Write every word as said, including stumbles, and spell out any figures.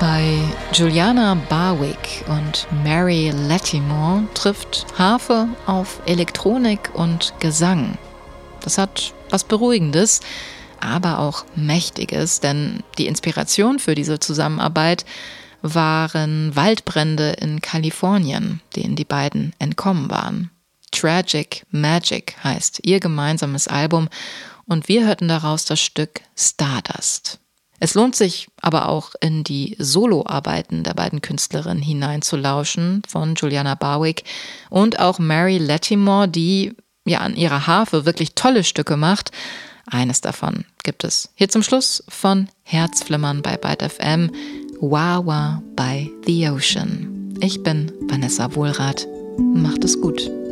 Bei Juliana Barwick und Mary Latimore trifft Harfe auf Elektronik und Gesang. Das hat was Beruhigendes, aber auch Mächtiges, denn die Inspiration für diese Zusammenarbeit waren Waldbrände in Kalifornien, denen die beiden entkommen waren. Tragic Magic heißt ihr gemeinsames Album und wir hörten daraus das Stück Stardust. Es lohnt sich aber auch in die Soloarbeiten der beiden Künstlerinnen hineinzulauschen von Juliana Barwick und auch Mary Latimore, die ja an ihrer Harfe wirklich tolle Stücke macht. Eines davon gibt es hier zum Schluss von Herzflimmern bei Byte F M, Wawa by the Ocean. Ich bin Vanessa Wohlrath. Macht es gut.